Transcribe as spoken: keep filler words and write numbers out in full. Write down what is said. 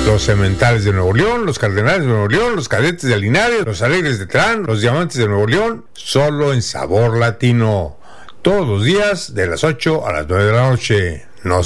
Los Cementales de Nuevo León, los Cardenales de Nuevo León, los Cadetes de Linares, los Alegres de Terán, los Diamantes de Nuevo León, solo en Sabor Latino. Todos los días de las ocho a las nueve de la noche.